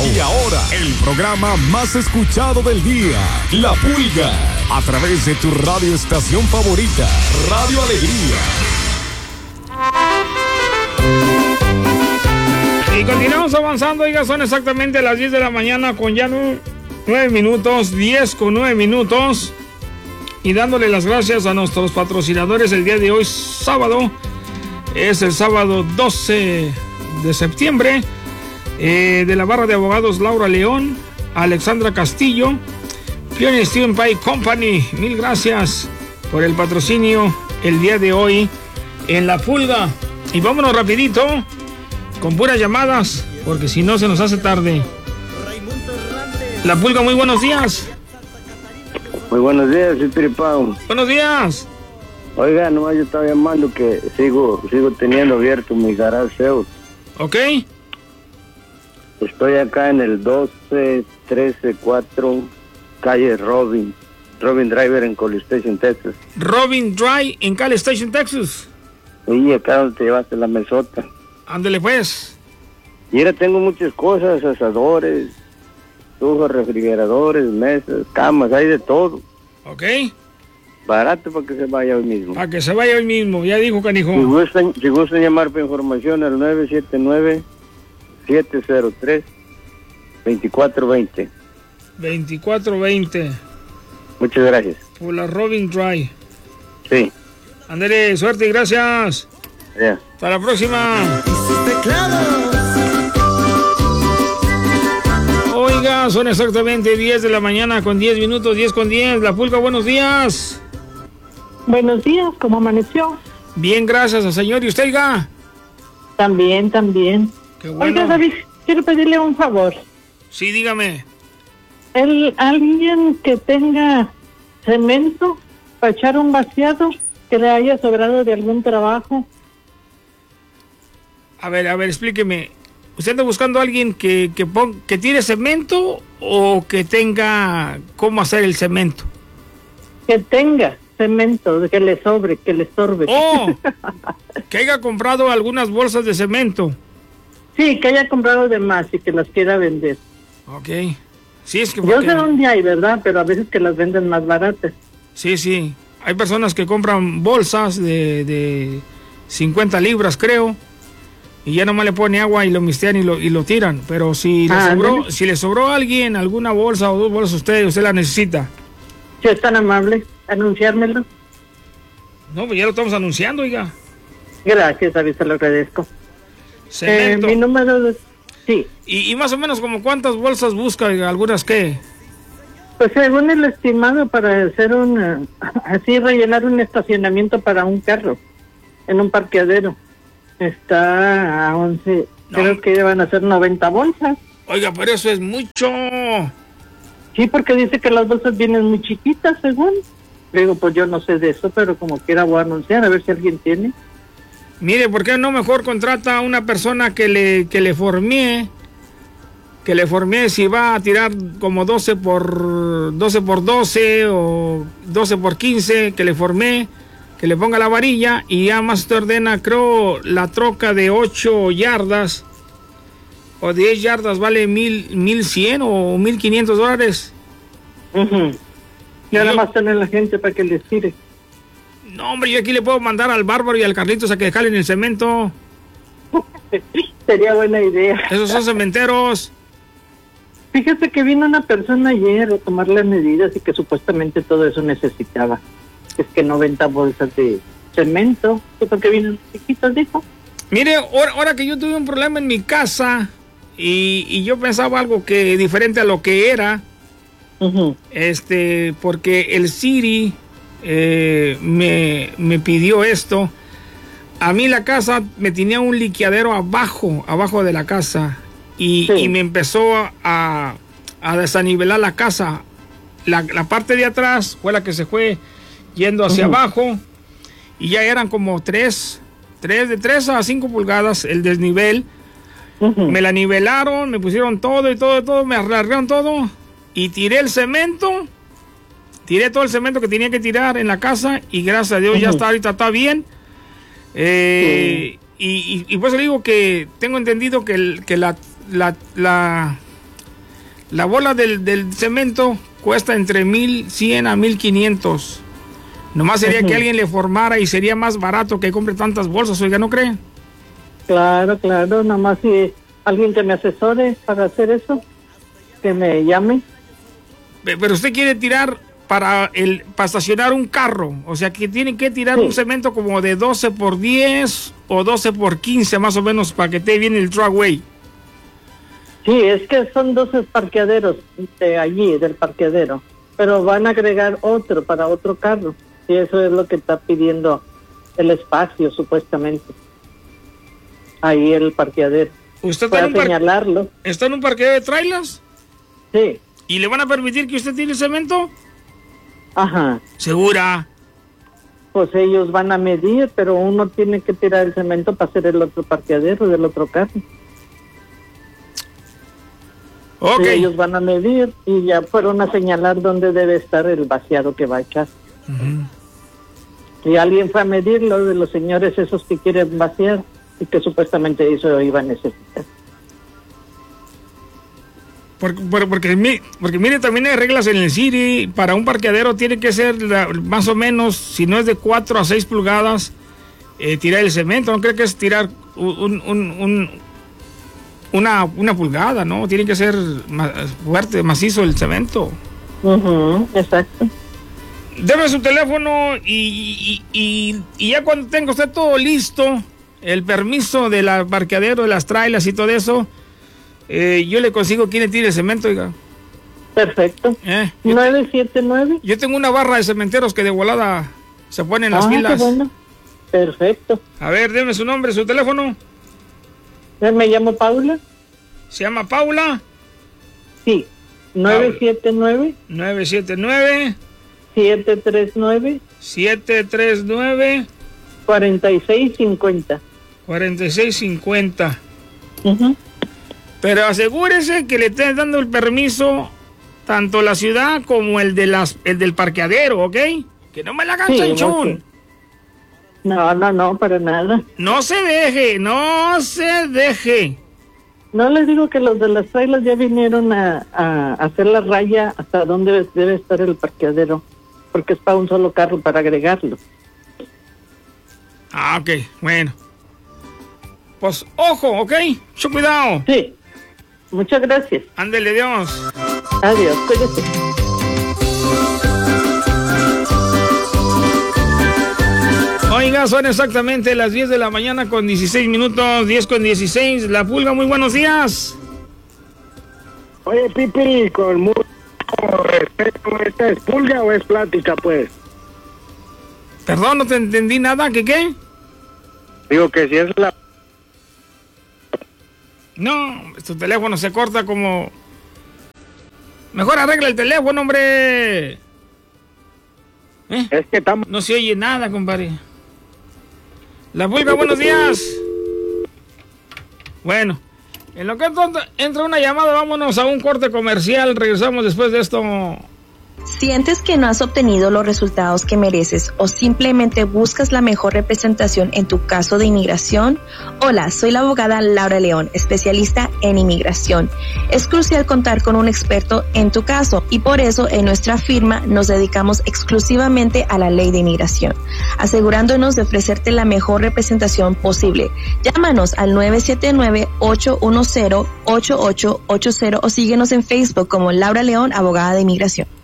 ahora, el programa más escuchado del día, La Pulga, a través de tu radioestación favorita, Radio Alegría. Y continuamos avanzando, oiga, son exactamente las 10 de la mañana con ya 9 minutos, 10 con 9 minutos. Y dándole las gracias a nuestros patrocinadores el día de hoy, sábado. Es el sábado 12 de septiembre. De la barra de abogados Laura León, Alexandra Castillo, Pioneer Steven Pie Company. Mil gracias por el patrocinio el día de hoy en La Pulga. Y vámonos rapidito con puras llamadas, porque si no se nos hace tarde. La Pulga, muy buenos días. Muy buenos días, soy Piripao. Buenos días. Oiga, nomás yo estaba llamando que sigo teniendo abierto mi garage sale. Ok. Estoy acá en el 12134 calle Robin Driver en College Station, Texas. Robin Drive en College Station, Texas. Y acá donde te llevaste la mesota. Ándale pues. Y ahora tengo muchas cosas, asadores, estufas, refrigeradores, mesas, camas, hay de todo. Ok. Barato para que se vaya hoy mismo. Para que se vaya hoy mismo, ya dijo canijo. Si gustan llamar para información al 979-703-2420. 2420. Muchas gracias. Por la Robin Drive. Sí. Ándale, suerte y gracias. Yeah. Hasta la próxima. Oiga, son exactamente 10 de la mañana con 10 minutos, 10 con 10. La Pulga, buenos días. Buenos días, ¿cómo amaneció? Bien, gracias, señor. ¿Y usted, oiga? También. Qué bueno. Oiga, David, quiero pedirle un favor. Sí, dígame. Alguien que tenga cemento para echar un vaciado que le haya sobrado de algún trabajo. A ver, explíqueme. ¿Usted anda buscando a alguien que tire cemento o que tenga cómo hacer el cemento? Que tenga cemento, que le sobre, que le estorbe. ¡Oh! Que haya comprado algunas bolsas de cemento. Sí, que haya comprado de más y que las quiera vender. Ok. Sí, es que... Yo sé dónde hay, ¿verdad? Pero a veces que las venden más baratas. Sí. Hay personas que compran bolsas de 50 libras, creo, y ya nomás le ponen agua y lo mistean y lo tiran. Pero si le sobró a alguien alguna bolsa o dos bolsas, usted la necesita. Si es tan amable, anunciármelo. No, pues ya lo estamos anunciando, oiga. Gracias, David, se lo agradezco. Cemento. Mi número es... Sí. ¿Y más o menos como cuántas bolsas busca, oiga? ¿Algunas qué? Pues según el estimado para hacer así rellenar un estacionamiento para un carro en un parqueadero. Está a 11, no. Creo que van a ser 90 bolsas. Oiga, pero eso es mucho. Sí, porque dice que las bolsas vienen muy chiquitas, según. Digo, pues yo no sé de eso, pero como quiera voy a anunciar, a ver si alguien tiene. Mire, ¿por qué no mejor contrata a una persona que le formee? Que le formee si va a tirar como 12 por 12 o 12 por 15, que le formee, que le ponga la varilla y ya más te ordena, creo, la troca de 8 yardas o 10 yardas vale 1,100 o $1,500. Y nada más tener la gente para que les tire. No, hombre, yo aquí le puedo mandar al Bárbaro y al Carlitos a que jalen el cemento. Sería buena idea. Esos son cementeros. Fíjate que vino una persona ayer a tomar las medidas y que supuestamente todo eso necesitaba. Es que 90 bolsas de cemento, porque vienen chiquitos, dijo. Mire, ahora que yo tuve un problema en mi casa y yo pensaba algo que diferente a lo que era, porque el Siri me pidió esto. A mí la casa me tenía un liqueadero abajo de la casa y me empezó a desanivelar la casa. La parte de atrás fue la que se fue yendo hacia abajo y ya eran como de 3 a 5 pulgadas el desnivel. Me la nivelaron, me pusieron todo, me arreglaron todo y tiré todo el cemento que tenía que tirar en la casa y gracias a Dios ya ahorita está bien. Y pues le digo que tengo entendido que la La bola del cemento cuesta entre 1,100 a 1,500. Nomás sería que alguien le formara y sería más barato que compre tantas bolsas, oiga, ¿no cree? Claro, nomás si alguien que me asesore para hacer eso, que me llame. Pero usted quiere tirar para estacionar un carro, o sea que tiene que tirar un cemento como de 12 por 10 o 12 por 15 más o menos para que esté bien el truckway. Sí, es que son 12 parqueaderos de allí, del parqueadero, pero van a agregar otro para otro carro, y eso es lo que está pidiendo el espacio supuestamente. Ahí el parqueadero. ¿Usted puede señalarlo? ¿Está en un parqueadero de trailers? Sí. ¿Y le van a permitir que usted tire cemento? Ajá. ¿Segura? Pues ellos van a medir, pero uno tiene que tirar el cemento para hacer el otro parqueadero del otro carro. Ok. Y ellos van a medir y ya fueron a señalar dónde debe estar el vaciado que va a echar. Y alguien fue a medirlo de los señores esos que quieren vaciar y que supuestamente eso iba a necesitar. Porque mire, también hay reglas en el City. Para un parqueadero tiene que ser más o menos, si no es de 4 a 6 pulgadas, tirar el cemento. No creo que es tirar una pulgada, ¿no? Tiene que ser fuerte, macizo el cemento. Exacto. Deme su teléfono y ya cuando tenga usted todo listo, el permiso del parqueadero, de las trailers y todo eso, yo le consigo quien le tire el cemento, oiga. Perfecto. 979. Yo tengo una barra de cementeros que de volada se ponen las filas. Qué bueno. Perfecto. A ver, deme su nombre, su teléfono. Me llamo Paula. ¿Se llama Paula? Sí. 979. 739. 4650. 4650. Pero asegúrese que le estén dando el permiso tanto la ciudad como el del parqueadero, ¿ok? Que no me la hagan chanchún. No, para nada. No se deje. No les digo que los de las trailers ya vinieron a hacer la raya hasta donde debe estar el parqueadero, porque es para un solo carro para agregarlo. Ah, ok, bueno. Pues ojo, ¿ok? Mucho cuidado. Sí. Muchas gracias. Ándele, Dios. Adiós, cuídese. Oiga, son exactamente las 10 de la mañana con 16 minutos, 10 con 16. La Pulga, muy buenos días. Oye, Pipi, con mucho respeto, ¿esta es pulga o es plática, pues? Perdón, no te entendí nada, ¿qué? Digo que si es la... No, tu teléfono se corta como... Mejor arregla el teléfono, hombre. Es que estamos... No se oye nada, compadre. La Pulga, buenos días. Bueno, en lo que entra una llamada, vámonos a un corte comercial. Regresamos después de esto. ¿Sientes que no has obtenido los resultados que mereces o simplemente buscas la mejor representación en tu caso de inmigración? Hola, soy la abogada Laura León, especialista en inmigración. Es crucial contar con un experto en tu caso y por eso en nuestra firma nos dedicamos exclusivamente a la ley de inmigración, asegurándonos de ofrecerte la mejor representación posible. Llámanos al 979-810-8880 o síguenos en Facebook como Laura León, abogada de inmigración.